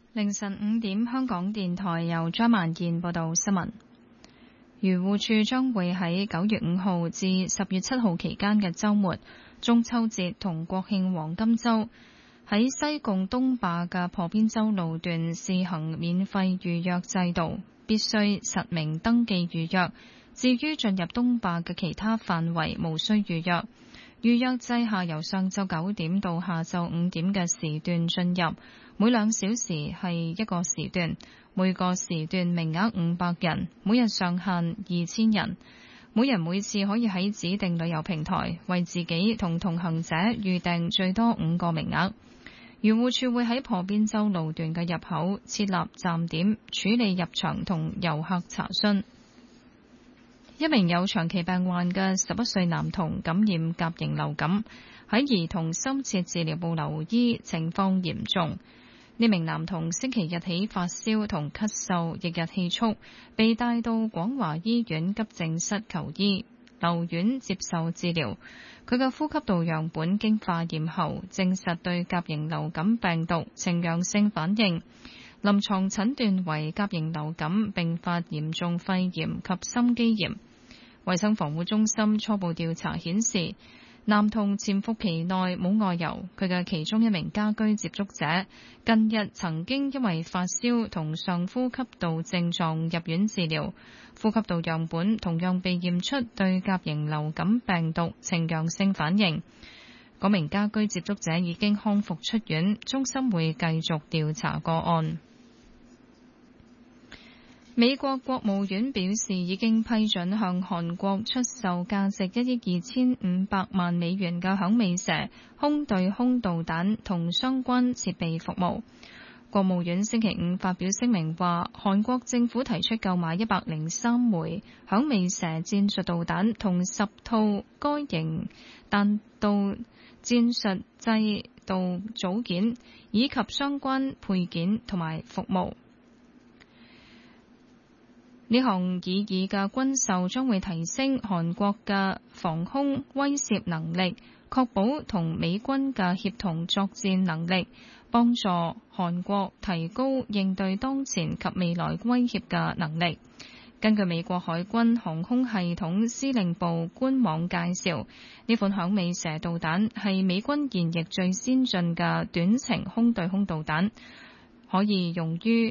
凌晨5點，香港電台由張萬燕報道新聞。漁護署將會喺9月5號至10月7號期間嘅週末、中秋節同國慶黃金週，喺西貢東壩嘅破邊洲路段試行免費預約制度，必須實名登記預約。至於進入東壩嘅其他範圍，無需預約。預約制下由上晝9點到下晝5點嘅時段進入，每2小時係一個時段，每個時段名額500人，每日上限2000人。每人每次可以喺指定旅遊平台為自己同同行者預訂最多5個名額。漁護署會喺破邊洲路段嘅入口設立站點，處理入場同遊客查詢。一名有長期病患嘅11歲男童感染甲型流感，喺兒童深切治療部留醫，情況嚴重。呢名男童星期日起發燒同咳嗽，翌日氣促，被帶到廣華醫院急症室求醫，留院接受治療。佢嘅呼吸道樣本經化驗後，證實對甲型流感病毒呈陽性反應。臨床診斷為甲型流感並發嚴重肺炎及心肌炎。衛生防護中心初步調查顯示，男童潛伏期內冇外遊，佢嘅其中一名家居接觸者近日曾經因為發燒同上呼吸道症狀入院治療，呼吸道樣本同樣被驗出對甲型流感病毒呈陽性反應。嗰名家居接觸者已經康復出院，中心會繼續調查個案。美國國務院表示，已經批准向韓國出售價值1億2500萬美元嘅響尾蛇空對空導彈同相關設備服務。國務院星期5發表聲明話，韓國政府提出購買103枚響尾蛇戰術導彈同10套該型彈道戰術制導組件，以及相關配件同埋服務。呢項擬議嘅軍售將會提升韓國嘅防空威懾能力，確保同美軍嘅協同作戰能力，幫助韓國提高應對當前及未來威脅嘅能力。根據美國海軍航空系統司令部官網介紹，呢款響尾蛇導彈係美軍現役最先進嘅短程空對空導彈，可以用於